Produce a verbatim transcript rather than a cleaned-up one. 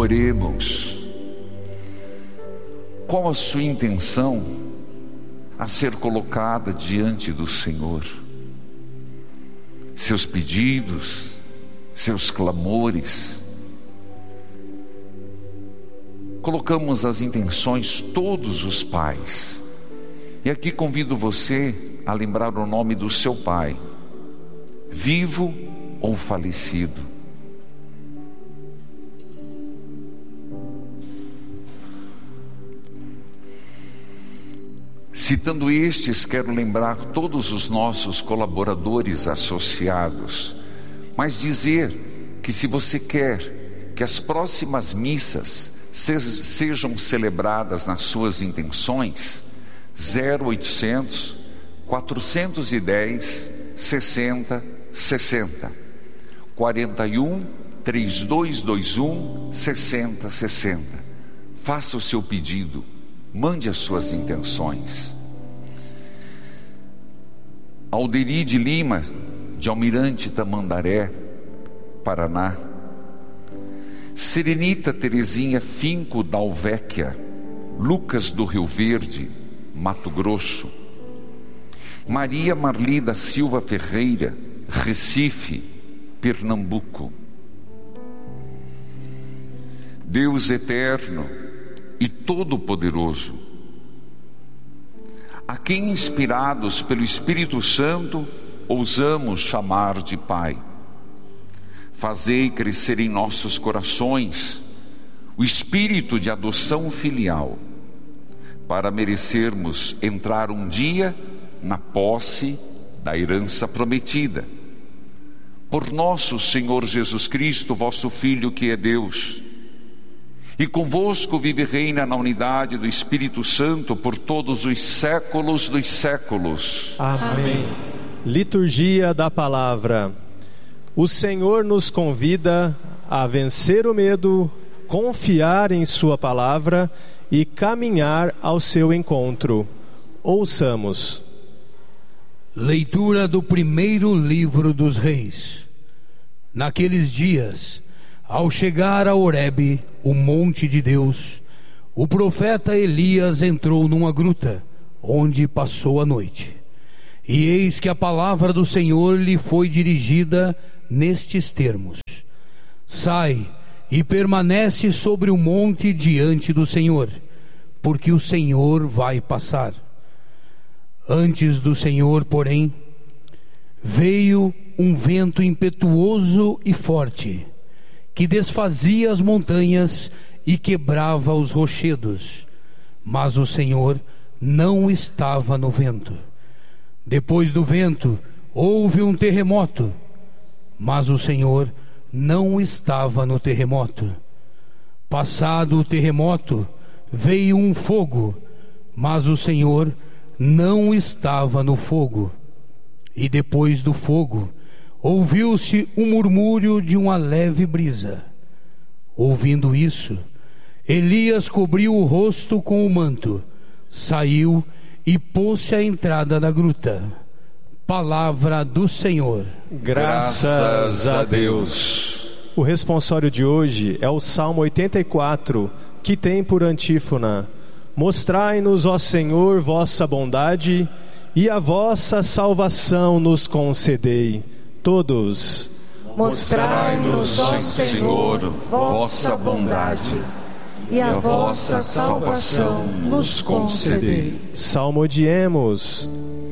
Oremos. Qual a sua intenção a ser colocada diante do Senhor? Seus pedidos, seus clamores. Colocamos as intenções todos os pais. E aqui convido você a lembrar o nome do seu pai, vivo ou falecido. Citando estes, quero lembrar todos os nossos colaboradores associados, mas dizer que se você quer que as próximas missas sejam celebradas nas suas intenções, zero oitocentos, quatrocentos e dez, sessenta, sessenta, quarenta e um, trinta e dois vinte e um, sessenta, sessenta. Faça o seu pedido, mande as suas intenções. Alderi de Lima, de Almirante Tamandaré, Paraná. Serenita Terezinha Finco da Alvéquia, Lucas do Rio Verde, Mato Grosso. Maria Marli da Silva Ferreira, Recife, Pernambuco. Deus eterno e todo-poderoso, a quem, inspirados pelo Espírito Santo, ousamos chamar de Pai, fazei crescer em nossos corações o espírito de adoção filial, para merecermos entrar um dia na posse da herança prometida. Por nosso Senhor Jesus Cristo, vosso Filho, que é Deus, e convosco vive e reina na unidade do Espírito Santo por todos os séculos dos séculos. Amém. Liturgia da Palavra. O Senhor nos convida a vencer o medo, confiar em sua palavra e caminhar ao seu encontro. Ouçamos. Leitura do primeiro livro dos Reis. Naqueles dias, ao chegar a Horebe, o monte de Deus, o profeta Elias entrou numa gruta, onde passou a noite. E eis que a palavra do Senhor lhe foi dirigida nestes termos: sai e permanece sobre o monte diante do Senhor, porque o Senhor vai passar. Antes do Senhor, porém, veio um vento impetuoso e forte, que desfazia as montanhas e quebrava os rochedos, mas o Senhor não estava no vento. Depois do vento houve um terremoto, mas o Senhor não estava no terremoto. Passado o terremoto, veio um fogo, mas o Senhor não estava no fogo. E depois do fogo, ouviu-se um murmúrio de uma leve brisa. Ouvindo isso, Elias cobriu o rosto com o manto, saiu e pôs-se à entrada da gruta. Palavra do Senhor. Graças a Deus. O responsório de hoje é o Salmo oitenta e quatro, que tem por antífona: mostrai-nos, ó Senhor, vossa bondade, e a vossa salvação nos concedei. Todos. Mostrai-nos, ó Senhor, vossa bondade, e a vossa salvação nos concedei. Salmodiemos.